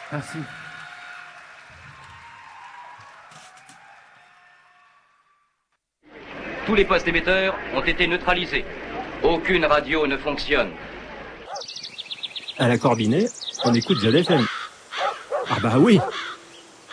Merci. Tous les postes émetteurs ont été neutralisés. Aucune radio ne fonctionne. À la Corbinet, on écoute ZFM. Ah bah oui,